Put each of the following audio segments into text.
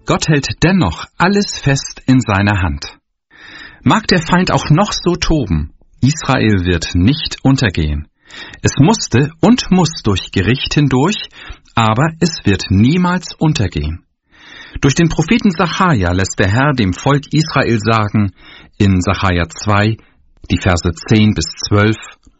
Gott hält dennoch alles fest in seiner Hand. Mag der Feind auch noch so toben, Israel wird nicht untergehen. Es musste und muss durch Gericht hindurch, aber es wird niemals untergehen. Durch den Propheten Sacharja lässt der Herr dem Volk Israel sagen, in Sacharja 2, die Verse 10 bis 12,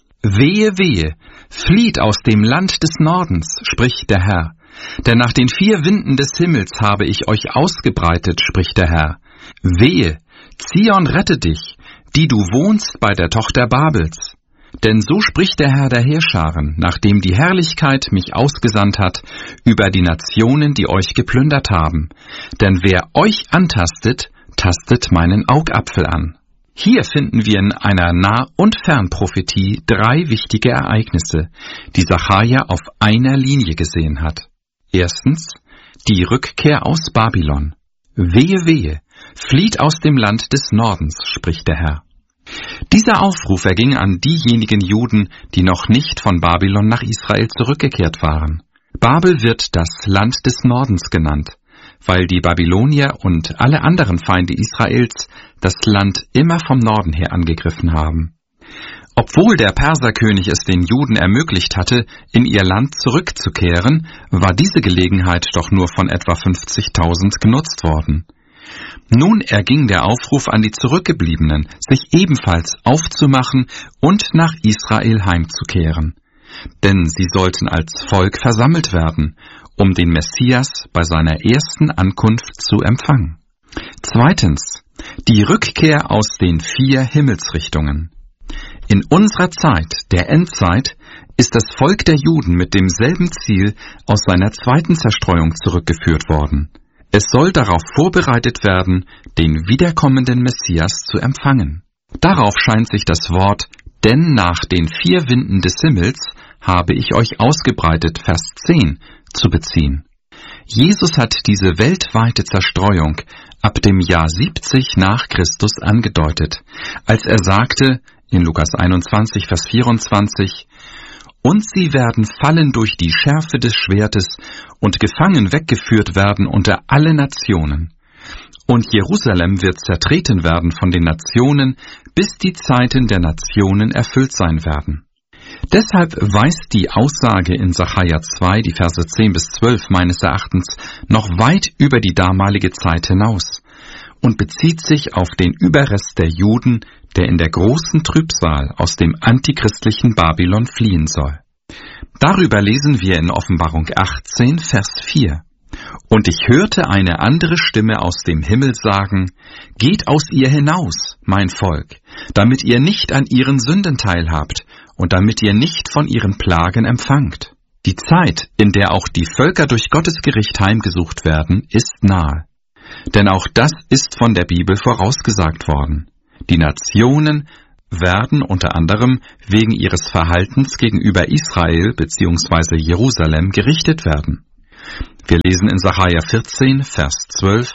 Wehe, wehe, flieht aus dem Land des Nordens, spricht der Herr. Denn nach den 4 Winden des Himmels habe ich euch ausgebreitet, spricht der Herr. Wehe, Zion rette dich, die du wohnst bei der Tochter Babels. Denn so spricht der Herr der Heerscharen, nachdem die Herrlichkeit mich ausgesandt hat, über die Nationen, die euch geplündert haben. Denn wer euch antastet, tastet meinen Augapfel an. Hier finden wir in einer Nah- und Fernprophetie 3 wichtige Ereignisse, die Sacharja auf einer Linie gesehen hat. Erstens, die Rückkehr aus Babylon. Wehe, wehe, flieht aus dem Land des Nordens, spricht der Herr. Dieser Aufruf erging an diejenigen Juden, die noch nicht von Babylon nach Israel zurückgekehrt waren. Babel wird das Land des Nordens genannt, weil die Babylonier und alle anderen Feinde Israels das Land immer vom Norden her angegriffen haben. Obwohl der Perserkönig es den Juden ermöglicht hatte, in ihr Land zurückzukehren, war diese Gelegenheit doch nur von etwa 50.000 genutzt worden. Nun erging der Aufruf an die Zurückgebliebenen, sich ebenfalls aufzumachen und nach Israel heimzukehren. Denn sie sollten als Volk versammelt werden, um den Messias bei seiner ersten Ankunft zu empfangen. Zweitens, die Rückkehr aus den 4 Himmelsrichtungen. In unserer Zeit, der Endzeit, ist das Volk der Juden mit demselben Ziel aus seiner zweiten Zerstreuung zurückgeführt worden. Es soll darauf vorbereitet werden, den wiederkommenden Messias zu empfangen. Darauf scheint sich das Wort, denn nach den 4 Winden des Himmels habe ich euch ausgebreitet, Vers 10, zu beziehen. Jesus hat diese weltweite Zerstreuung ab dem Jahr 70 nach Christus angedeutet, als er sagte, in Lukas 21, Vers 24, und sie werden fallen durch die Schärfe des Schwertes und gefangen weggeführt werden unter alle Nationen. Und Jerusalem wird zertreten werden von den Nationen, bis die Zeiten der Nationen erfüllt sein werden. Deshalb weist die Aussage in Sacharja 2, die Verse 10 bis 12 meines Erachtens, noch weit über die damalige Zeit hinaus und bezieht sich auf den Überrest der Juden, der in der großen Trübsal aus dem antichristlichen Babylon fliehen soll. Darüber lesen wir in Offenbarung 18, Vers 4. Und ich hörte eine andere Stimme aus dem Himmel sagen, geht aus ihr hinaus, mein Volk, damit ihr nicht an ihren Sünden teilhabt und damit ihr nicht von ihren Plagen empfangt. Die Zeit, in der auch die Völker durch Gottes Gericht heimgesucht werden, ist nahe. Denn auch das ist von der Bibel vorausgesagt worden. Die Nationen werden unter anderem wegen ihres Verhaltens gegenüber Israel bzw. Jerusalem gerichtet werden. Wir lesen in Sacharja 14, Vers 12,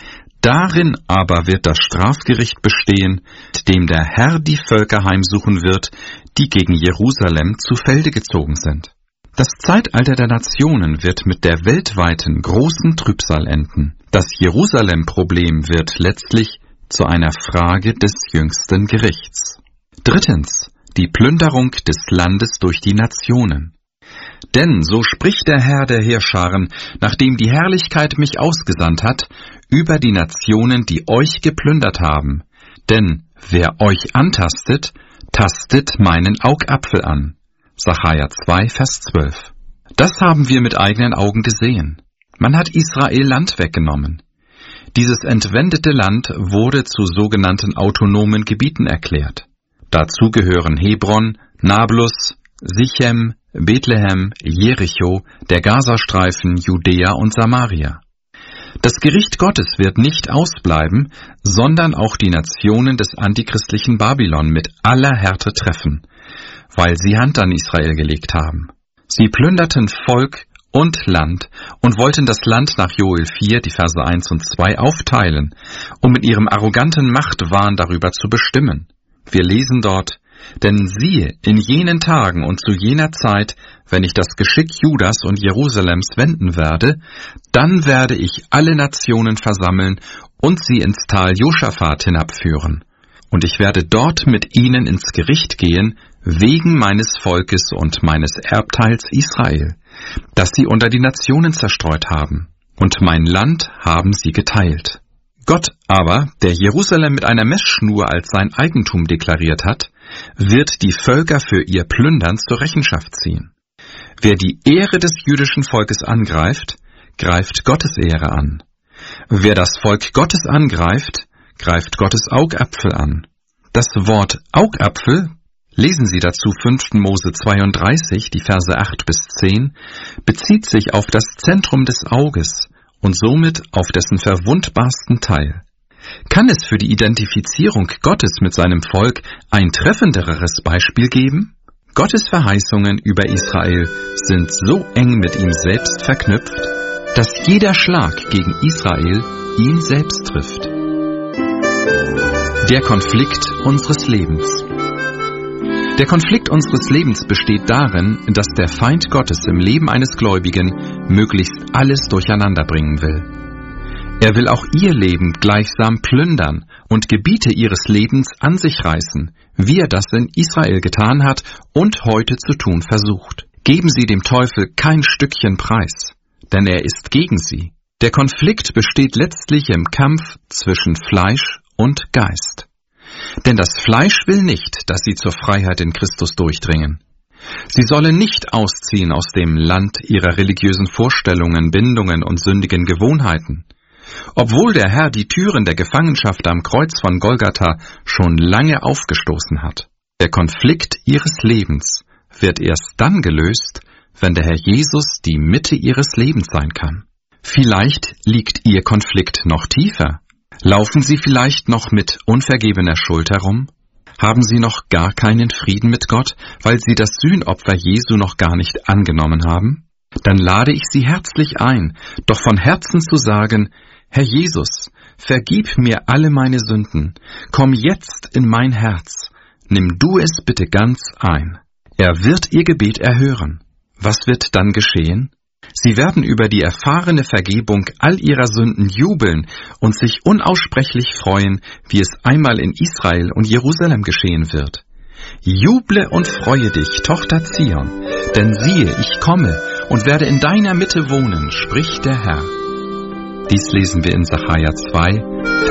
Darin aber wird das Strafgericht bestehen, dem der Herr die Völker heimsuchen wird, die gegen Jerusalem zu Felde gezogen sind. Das Zeitalter der Nationen wird mit der weltweiten großen Trübsal enden. Das Jerusalem-Problem wird letztlich zu einer Frage des jüngsten Gerichts. Drittens, die Plünderung des Landes durch die Nationen. Denn so spricht der Herr der Heerscharen, nachdem die Herrlichkeit mich ausgesandt hat, über die Nationen, die euch geplündert haben. Denn wer euch antastet, tastet meinen Augapfel an. Sacharja 2, Vers 12. Das haben wir mit eigenen Augen gesehen. Man hat Israel Land weggenommen. Dieses entwendete Land wurde zu sogenannten autonomen Gebieten erklärt. Dazu gehören Hebron, Nablus, Sichem, Bethlehem, Jericho, der Gazastreifen, Judäa und Samaria. Das Gericht Gottes wird nicht ausbleiben, sondern auch die Nationen des antichristlichen Babylon mit aller Härte treffen, weil sie Hand an Israel gelegt haben. Sie plünderten Volk und Land und wollten das Land nach Joel 4, die Verse 1 und 2 aufteilen, um in ihrem arroganten Machtwahn darüber zu bestimmen. Wir lesen dort, Denn siehe, in jenen Tagen und zu jener Zeit, wenn ich das Geschick Judas und Jerusalems wenden werde, dann werde ich alle Nationen versammeln und sie ins Tal Josaphat hinabführen. Und ich werde dort mit ihnen ins Gericht gehen, wegen meines Volkes und meines Erbteils Israel, das sie unter die Nationen zerstreut haben. Und mein Land haben sie geteilt. Gott aber, der Jerusalem mit einer Messschnur als sein Eigentum deklariert hat, wird die Völker für ihr Plündern zur Rechenschaft ziehen. Wer die Ehre des jüdischen Volkes angreift, greift Gottes Ehre an. Wer das Volk Gottes angreift, greift Gottes Augapfel an. Das Wort Augapfel, lesen Sie dazu 5. Mose 32, die Verse 8 bis 10, bezieht sich auf das Zentrum des Auges und somit auf dessen verwundbarsten Teil. Kann es für die Identifizierung Gottes mit seinem Volk ein treffenderes Beispiel geben? Gottes Verheißungen über Israel sind so eng mit ihm selbst verknüpft, dass jeder Schlag gegen Israel ihn selbst trifft. Der Konflikt unseres Lebens. Der Konflikt unseres Lebens besteht darin, dass der Feind Gottes im Leben eines Gläubigen möglichst alles durcheinander bringen will. Er will auch ihr Leben gleichsam plündern und Gebiete ihres Lebens an sich reißen, wie er das in Israel getan hat und heute zu tun versucht. Geben Sie dem Teufel kein Stückchen Preis, denn er ist gegen Sie. Der Konflikt besteht letztlich im Kampf zwischen Fleisch und Geist. Denn das Fleisch will nicht, dass Sie zur Freiheit in Christus durchdringen. Sie sollen nicht ausziehen aus dem Land ihrer religiösen Vorstellungen, Bindungen und sündigen Gewohnheiten. Obwohl der Herr die Türen der Gefangenschaft am Kreuz von Golgatha schon lange aufgestoßen hat. Der Konflikt ihres Lebens wird erst dann gelöst, wenn der Herr Jesus die Mitte ihres Lebens sein kann. Vielleicht liegt Ihr Konflikt noch tiefer. Laufen Sie vielleicht noch mit unvergebener Schuld herum? Haben Sie noch gar keinen Frieden mit Gott, weil Sie das Sühnopfer Jesu noch gar nicht angenommen haben? Dann lade ich Sie herzlich ein, doch von Herzen zu sagen: Herr Jesus, vergib mir alle meine Sünden, komm jetzt in mein Herz, nimm du es bitte ganz ein. Er wird Ihr Gebet erhören. Was wird dann geschehen? Sie werden über die erfahrene Vergebung all ihrer Sünden jubeln und sich unaussprechlich freuen, wie es einmal in Israel und Jerusalem geschehen wird. Juble und freue dich, Tochter Zion, denn siehe, ich komme und werde in deiner Mitte wohnen, spricht der Herr. Dies lesen wir in Sacharja 2,